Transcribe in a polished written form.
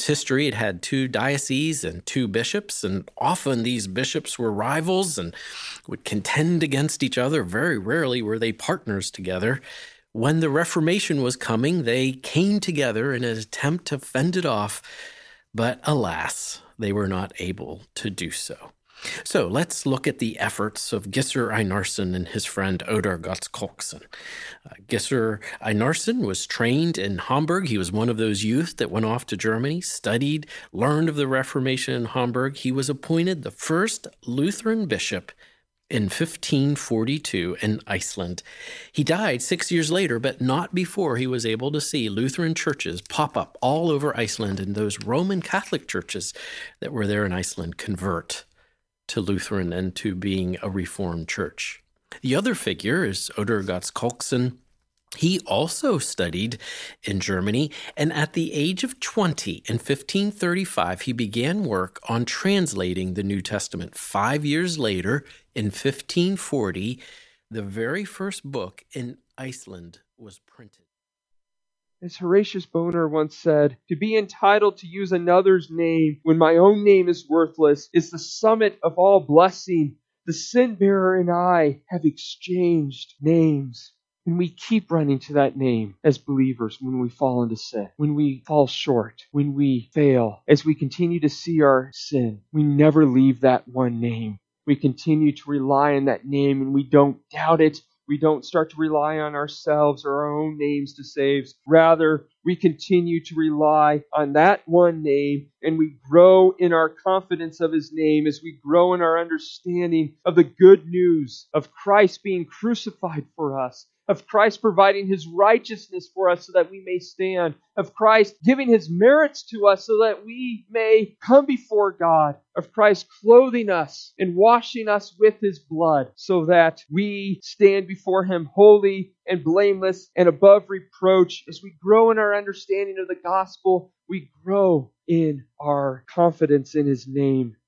its history, it had 2 dioceses and 2 bishops, and often these bishops were rivals and would contend against each other. Very rarely were they partners together. When the Reformation was coming, they came together in an attempt to fend it off, but alas, they were not able to do so. So let's look at the efforts of Gisser Einarsson and his friend Odur Godskoksen. Gisser Einarsson was trained in Hamburg. He was one of those youth that went off to Germany, studied, learned of the Reformation in Hamburg. He was appointed the first Lutheran bishop in 1542 in Iceland. He died 6 years later, but not before he was able to see Lutheran churches pop up all over Iceland, and those Roman Catholic churches that were there in Iceland convert to Lutheran and to being a Reformed church. The other figure is Odur Godskoksen. He also studied in Germany, and at the age of 20 in 1535, he began work on translating the New Testament. 5 years later, in 1540, the very first book in Iceland was printed. As Horatius Bonar once said, to be entitled to use another's name when my own name is worthless is the summit of all blessing. The sin-bearer and I have exchanged names. And we keep running to that name as believers when we fall into sin, when we fall short, when we fail. As we continue to see our sin, we never leave that one name. We continue to rely on that name, and we don't doubt it. We don't start to rely on ourselves or our own names to save. Rather, we continue to rely on that one name, and we grow in our confidence of His name as we grow in our understanding of the good news of Christ being crucified for us, of Christ providing His righteousness for us so that we may stand, of Christ giving His merits to us so that we may come before God, of Christ clothing us and washing us with His blood so that we stand before Him holy and blameless and above reproach. As we grow in our understanding of the gospel, we grow in our confidence in His name.